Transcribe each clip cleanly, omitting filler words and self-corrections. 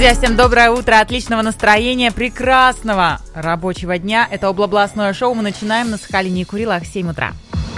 Всем доброе утро, отличного настроения, прекрасного рабочего дня. Это областное шоу. Мы начинаем на Сахалине и Курилах, 7 утра.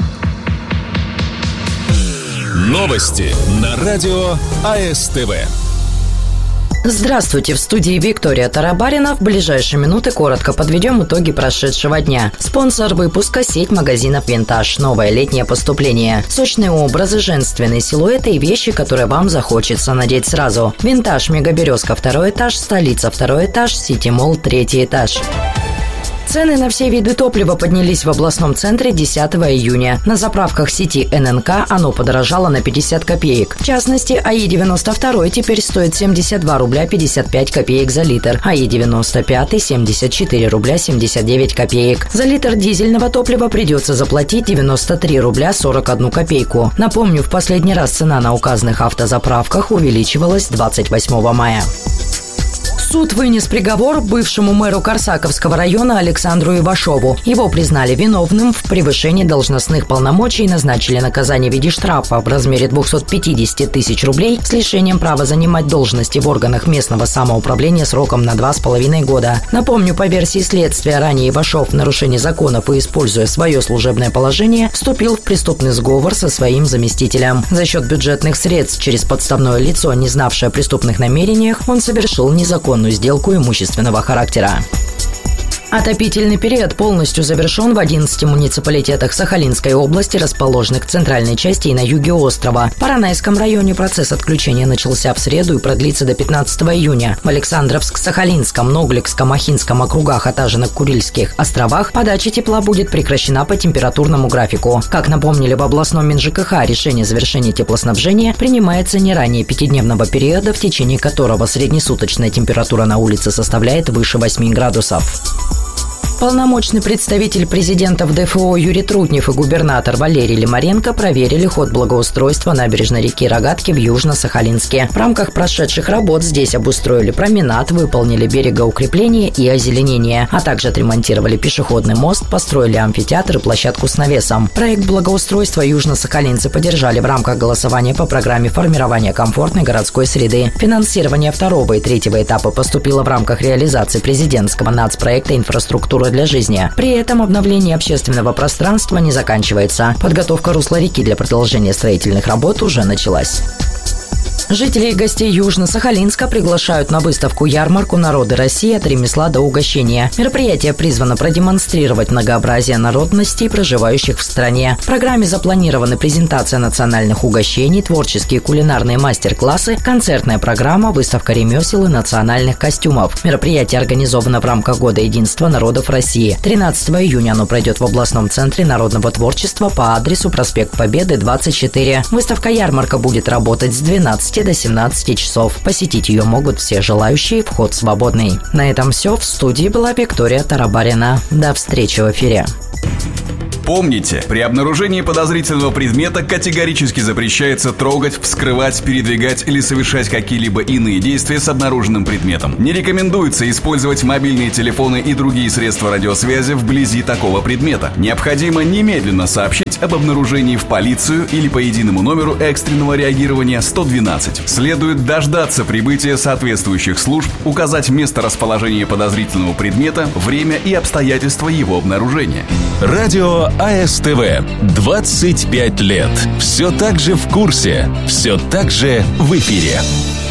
Новости на радио АСТВ. Здравствуйте, в студии Виктория Тарабарина. В ближайшие минуты коротко подведем итоги прошедшего дня. Спонсор выпуска – сеть магазинов «Винтаж». Новое летнее поступление. Сочные образы, женственные силуэты и вещи, которые вам захочется надеть сразу. «Винтаж», Мегаберезка, 2 этаж, Столица, 2 этаж, Сити-молл, 3 этаж. Цены на все виды топлива поднялись в областном центре 10 июня. На заправках сети ННК оно подорожало на 50 копеек. В частности, АИ-92 теперь стоит 72 рубля 55 копеек за литр, АИ-95 – 74 рубля 79 копеек. За литр дизельного топлива придется заплатить 93 рубля 41 копейку. Напомню, в последний раз цена на указанных автозаправках увеличивалась 28 мая. Суд вынес приговор бывшему мэру Корсаковского района Александру Ивашову. Его признали виновным в превышении должностных полномочий и назначили наказание в виде штрафа в размере 250 тысяч рублей с лишением права занимать должности в органах местного самоуправления сроком на 2,5 года. Напомню, по версии следствия, ранее Ивашов в нарушении законов и используя свое служебное положение вступил в преступный сговор со своим заместителем. За счет бюджетных средств через подставное лицо, не знавшее о преступных намерениях, он совершил незаконную сделку имущественного характера. Отопительный период полностью завершен в 11 муниципалитетах Сахалинской области, расположенных в центральной части и на юге острова. В Поронайском районе процесс отключения начался в среду и продлится до 15 июня. В Александровск-Сахалинском, Ногликском, Ахинском округах, а также на Курильских островах подача тепла будет прекращена по температурному графику. Как напомнили в областном МинЖКХ, решение о завершении теплоснабжения принимается не ранее 5-дневного периода, в течение которого среднесуточная температура на улице составляет выше 8 градусов. Полномочный представитель президента в ДФО Юрий Трутнев и губернатор Валерий Лимаренко проверили ход благоустройства набережной реки Рогатки в Южно-Сахалинске. В рамках прошедших работ здесь обустроили променад, выполнили берегоукрепление и озеленение, а также отремонтировали пешеходный мост, построили амфитеатр и площадку с навесом. Проект благоустройства южно-сахалинцы поддержали в рамках голосования по программе формирования комфортной городской среды. Финансирование 2 и 3 этапа поступило в рамках реализации президентского нацпроекта «Инфраструктура для жизни». При этом обновление общественного пространства не заканчивается. Подготовка русла реки для продолжения строительных работ уже началась. Жителей и гостей Южно-Сахалинска приглашают на выставку-ярмарку «Народы России. От ремесла до угощения». Мероприятие призвано продемонстрировать многообразие народностей, проживающих в стране. В программе запланированы презентация национальных угощений, творческие кулинарные мастер-классы, концертная программа, выставка ремесел и национальных костюмов. Мероприятие организовано в рамках Года единства народов России. 13 июня оно пройдет в областном центре народного творчества по адресу проспект Победы, 24. Выставка-ярмарка будет работать с 12 до 17 часов. Посетить ее могут все желающие, вход свободный. На этом все. В студии была Виктория Тарабарина. До встречи в эфире. Помните, при обнаружении подозрительного предмета категорически запрещается трогать, вскрывать, передвигать или совершать какие-либо иные действия с обнаруженным предметом. Не рекомендуется использовать мобильные телефоны и другие средства радиосвязи вблизи такого предмета. Необходимо немедленно сообщить об обнаружении в полицию или по единому номеру экстренного реагирования 112. Следует дождаться прибытия соответствующих служб, указать место расположения подозрительного предмета, время и обстоятельства его обнаружения. Радио АСТВ. 25 лет. Все так же в курсе. Все так же в эфире.